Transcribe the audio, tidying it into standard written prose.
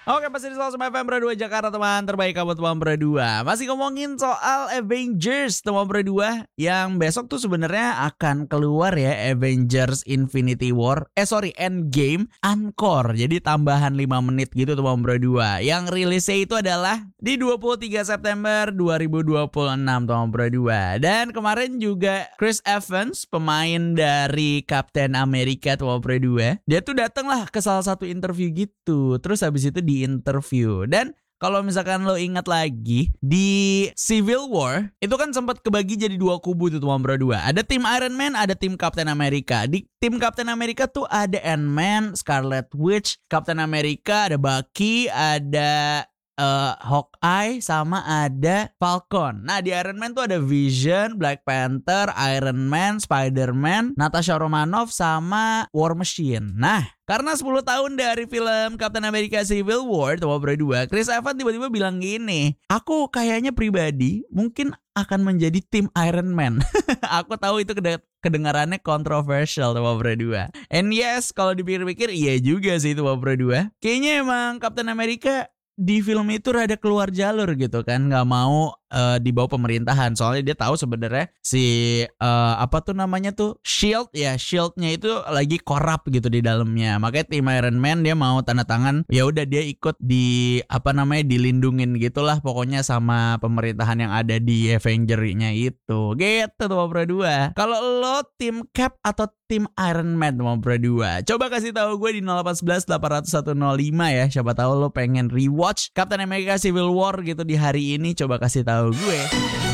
Oke, masih di Selalu FM Pro 2 Jakarta, teman terbaik kamu teman Pro 2. Masih ngomongin soal Avengers teman Pro 2 yang besok tuh sebenarnya akan keluar ya, Avengers Infinity War. Endgame Encore. Jadi tambahan 5 menit gitu teman Pro 2. Yang rilisnya itu adalah di 23 September 2026 teman Pro 2. Dan kemarin juga Chris Evans, pemain dari Captain America teman Pro 2. Dia tuh datang lah ke salah satu interview gitu. Terus habis itu di interview. Dan kalau misalkan lo ingat lagi di Civil War itu kan sempat kebagi jadi dua kubu tuh teman Bro 2. Ada tim Iron Man, ada tim Captain America. Di tim Captain America tuh ada Ant-Man, Scarlet Witch, Captain America, ada Bucky, ada Hawkeye, sama ada Falcon. Nah di Iron Man tuh ada Vision, Black Panther, Iron Man, Spider-Man, Natasha Romanoff, sama War Machine. Nah karena 10 tahun dari film Captain America Civil War teman Bro 2, Chris Evans tiba-tiba bilang gini, aku kayaknya pribadi mungkin akan menjadi tim Iron Man. Aku tahu itu kedengarannya kontroversial teman Bro 2. And yes, kalau dipikir-pikir iya juga sih teman Bro 2. Kayaknya emang Captain America di film itu rada keluar jalur gitu kan, nggak mau di bawah pemerintahan. Soalnya dia tahu sebenarnya si apa tuh namanya tuh Shield ya, Shieldnya itu lagi korup gitu di dalamnya. Makanya tim Iron Man dia mau tanda tangan, ya udah dia ikut di apa namanya dilindungin gitulah pokoknya sama pemerintahan yang ada di Avenger-nya itu. Gitu tuh Bro 2. Kalau lo tim Cap atau tim Iron Man teman Bro 2, coba kasih tahu gue di 0811 800 105 ya. Siapa tahu lo pengen rewatch Captain America Civil War gitu di hari ini, coba kasih tahu gue.